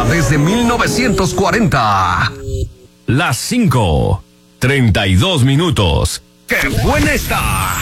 música desde 1940. Las 5:32. ¡Qué buena está!